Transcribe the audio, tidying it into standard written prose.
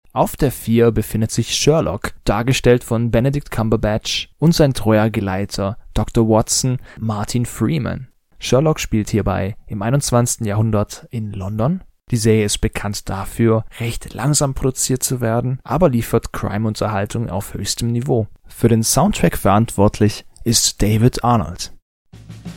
Auf der 4 befindet sich Sherlock, dargestellt von Benedict Cumberbatch und sein treuer Geleiter Dr. Watson, Martin Freeman. Sherlock spielt hierbei im 21. Jahrhundert in London. Die Serie ist bekannt dafür, recht langsam produziert zu werden, aber liefert Crime-Unterhaltung auf höchstem Niveau. Für den Soundtrack verantwortlich ist David Arnold.